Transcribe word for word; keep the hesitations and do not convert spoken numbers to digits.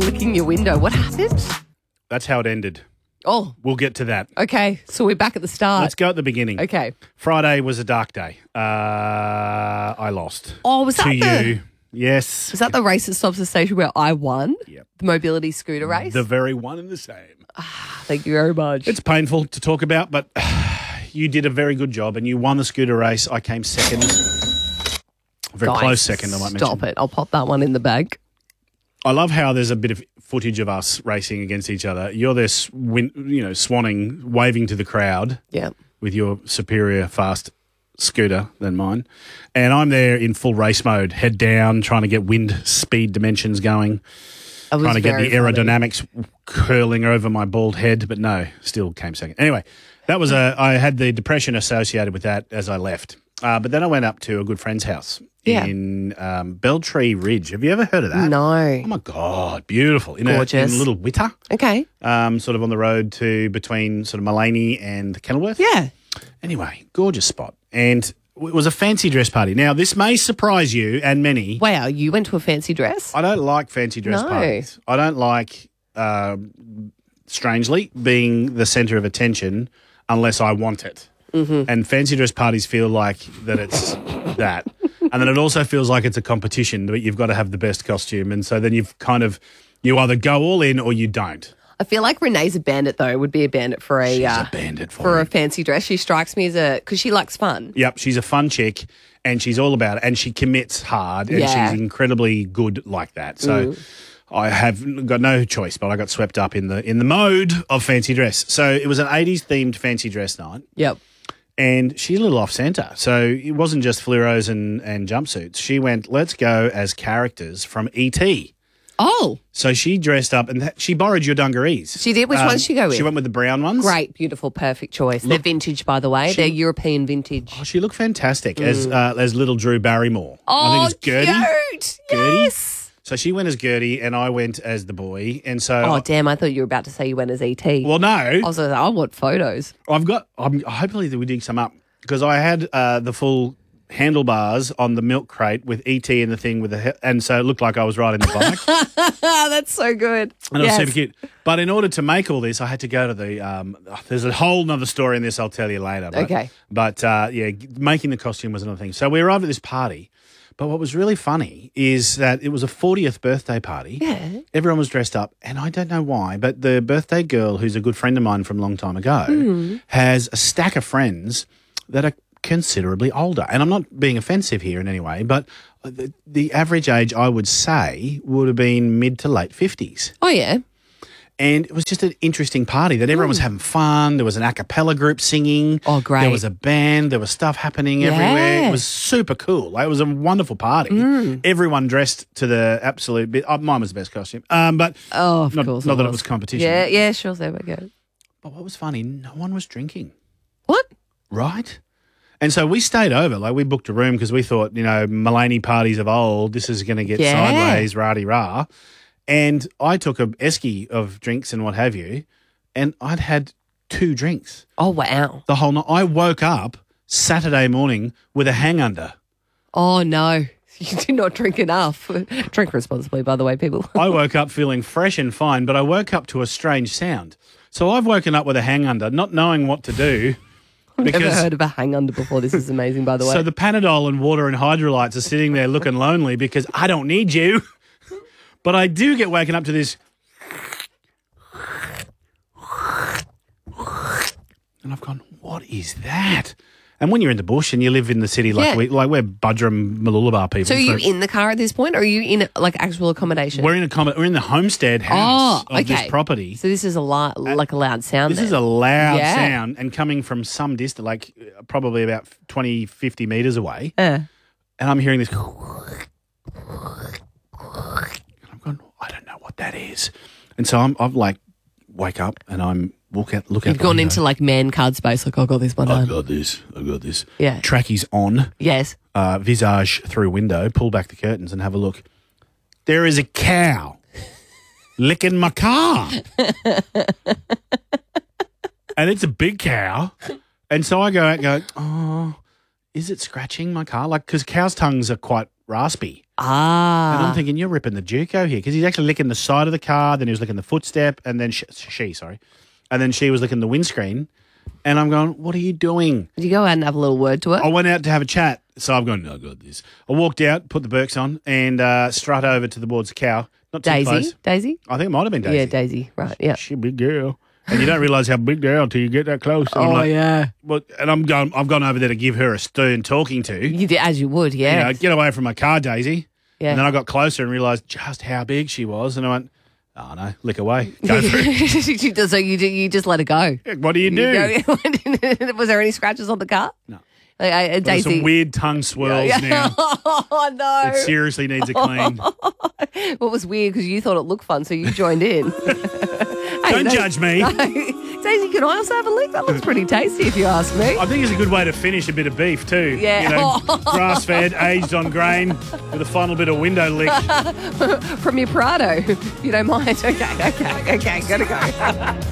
licking your window. What happened? That's how it ended. Oh, We'll get to that. okay. So we're back at the start. Let's go at the beginning. Okay. Friday was a dark day. Uh, I lost. Oh, was that to the- you. Yes. Was that the race that stops the station where I won? Yep. The mobility scooter race? The very one and the same. Thank you very much. It's painful to talk about, but you did a very good job and you won the scooter race. I came second. A very Guys, close second, I might mention. Stop it. I'll pop that one in the bag. I love how there's a bit of footage of us racing against each other. You're there, swin, you know, swanning, waving to the crowd Yeah. with your superior fast scooter than mine. And I'm there in full race mode, head down, trying to get wind speed dimensions going, It was trying to get the very funny. aerodynamics curling over my bald head, but no, still came second. Anyway, that was a, I had the depression associated with that as I left. Uh, but then I went up to a good friend's house Yeah. in um, Beltree Ridge. Have you ever heard of that? No. Oh, my God, beautiful. In, a, in Gorgeous. a little witter, Okay. um, sort of on the road to between sort of Mullaney and Kenilworth. Yeah. Anyway, gorgeous spot. And it was a fancy dress party. Now, this may surprise you and many. Wow, you went to a fancy dress? I don't like fancy dress No. parties. I don't like, um, strangely, being the centre of attention unless I want it. Mm-hmm. And fancy dress parties feel like that it's that. And then it also feels like it's a competition, but you've got to have the best costume. And so then you've kind of, you either go all in or you don't. I feel like Renee's a bandit, though. Would be a bandit for a She's uh, a bandit for, for it. a fancy dress. She strikes me as a because she likes fun. Yep, she's a fun chick and she's all about it and she commits hard and Yeah. she's incredibly good like that. So I have got no choice, but I got swept up in the in the mode of fancy dress. So it was an eighties themed fancy dress night Yep. and she's a little off centre. So it wasn't just fluoros and, and jumpsuits. She went, let's go as characters from E T. Oh, So she dressed up and th- she borrowed your dungarees. she did. Which Um, ones did she go with? She went with the brown ones. Great, beautiful, perfect choice. They're vintage, by the way. They're European vintage. Oh, she looked fantastic as uh, as little Drew Barrymore. I think it's Gertie. Oh, cute. Gertie? Yes. So she went as Gertie and I went as the boy. And so, Oh, damn, I thought you were about to say you went as E T. well, no, I was like, I want photos. I've got, I'm, hopefully that we dig some up because I had uh, the full handlebars on the milk crate with E T and the thing with the, he- and so it looked like I was riding the bike. Ah, that's so good. And it Yes. was super cute. But in order to make all this, I had to go to the. Um, there's a whole nother story in this. I'll tell you later. But, Okay. But uh, yeah, g- making the costume was another thing. So we arrived at this party. But what was really funny is that it was a fortieth birthday party. Yeah. Everyone was dressed up, and I don't know why, but the birthday girl, who's a good friend of mine from a long time ago, Hmm. has a stack of friends that are considerably older. And I'm not being offensive here in any way, but the, the average age, I would say, would have been mid to late fifties. Oh, yeah. And it was just an interesting party that everyone was having fun. There was an a cappella group singing. Oh, great. There was a band. There was stuff happening Yeah. everywhere. It was super cool. Like, it was a wonderful party. Mm. Everyone dressed to the absolute bit. Oh, mine was the best costume. Um, but Oh, of not, course. not that it was competition. Yeah, yeah, sure. There we go. But what was funny, no one was drinking. What? Right? And so we stayed over. Like, we booked a room because we thought, you know, Mullaney parties of old, this is going to get Yeah. sideways, rah-de-rah. And I took a esky of drinks and what have you, and I'd had two drinks Oh, wow. the whole night. I woke up Saturday morning with a hang-under. Oh, no. You did not drink enough. Drink responsibly, by the way, people. I woke up feeling fresh and fine, but I woke up to a strange sound. So I've woken up with a hang-under, not knowing what to do. Never heard of a hang under before. This is amazing, by the way. So the Panadol and water and hydrolytes are sitting there looking lonely because I don't need you. But I do get woken up to this. And I've gone, what is that? And when you're in the bush and you live in the city like Yeah. we like we're Budrum Mooloolaba people. So are you in the car at this point, or are you in like actual accommodation? We're in a com- we're in the homestead house Oh, of okay. this property. So this is a lot, like a loud sound. This then. is a loud Yeah. sound and coming from some distance, like uh, probably about twenty, fifty metres away. Uh, And I'm hearing this. And I'm going, I don't know what that is. And so I'm, I'm like, wake up and I'm look at look You've out the gone window. into like man card space. Like, oh, got this one I've home. got this. I've got this. Yeah. Trackies on. Yes. Uh, visage through window. Pull back the curtains and have a look. There is a cow licking my car. And it's a big cow. And so I go out and go, oh, is it scratching my car? Like, because cow's tongues are quite raspy. Ah. And I'm thinking, you're ripping the Duco here because he's actually licking the side of the car, then he was licking the footstep, and then she, she, sorry, and then she was licking the windscreen. And I'm going, what are you doing? Did you go out and have a little word to her? I went out to have a chat. So I've gone, no, God, this. I walked out, put the Birks on, and uh, strut over to the towards the cow. Not too Daisy? close. Daisy? I think it might have been Daisy. Yeah, Daisy. Right, yeah. She a big girl. And you don't realise how big they are until you get that close. And I'm Oh, like, yeah. well, and I'm going, I've gone over there to give her a stern talking to. You did, as you would, You yeah. know, get away from my car, Daisy. Yeah. And then I got closer and realised just how big she was. And I went, oh, no, lick away. Go for it. So you, you just let it go. What do you do? You go- Was there any scratches on the car? No. Like, I, uh, There's Daisy. some weird tongue swirls now. Oh, no. It seriously needs a clean. What was weird because you thought it looked fun, so you joined in. Hey, Don't no- judge me. Daisy, can I also have a lick? That looks pretty tasty if you ask me. I think it's a good way to finish a bit of beef too. Yeah. You know, grass-fed, aged on grain, with a final bit of window lick. From your Prado, if you don't mind. Okay, okay, okay, gotta go.